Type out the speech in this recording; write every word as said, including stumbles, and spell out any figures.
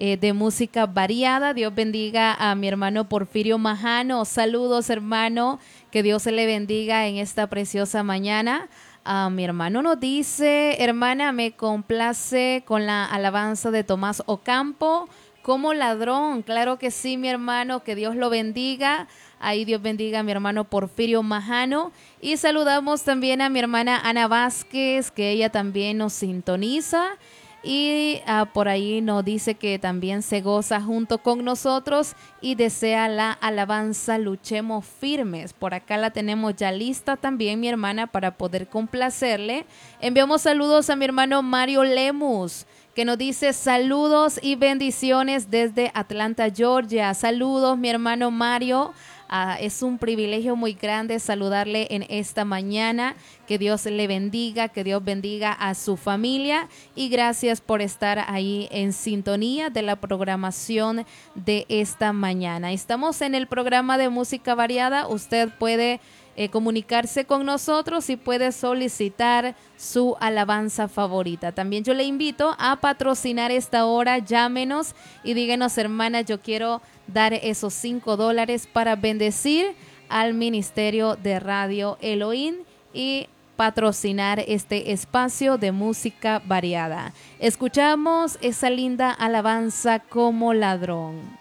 eh, de música variada. Dios bendiga a mi hermano Porfirio Majano. Saludos, hermano. Que Dios se le bendiga en esta preciosa mañana. Uh, mi hermano nos dice, hermana, me complace con la alabanza de Tomás Ocampo, como ladrón. Claro que sí, mi hermano, que Dios lo bendiga. Ahí Dios bendiga a mi hermano Porfirio Majano. Y saludamos también a mi hermana Ana Vázquez, que ella también nos sintoniza. Y uh, por ahí nos dice que también se goza junto con nosotros y desea la alabanza Luchemos Firmes. Por acá la tenemos ya lista también, mi hermana, para poder complacerle. Enviamos saludos a mi hermano Mario Lemus, que nos dice saludos y bendiciones desde Atlanta, Georgia. Saludos, mi hermano Mario. Uh, es un privilegio muy grande saludarle en esta mañana. Que Dios le bendiga, que Dios bendiga a su familia y gracias por estar ahí en sintonía de la programación de esta mañana. Estamos en el programa de música variada. Usted puede eh, comunicarse con nosotros y puede solicitar su alabanza favorita. También yo le invito a patrocinar esta hora. Llámenos y díganos, hermana, yo quiero dar esos cinco dólares para bendecir al Ministerio de Radio Elohim y patrocinar este espacio de música variada. Escuchamos esa linda alabanza como ladrón.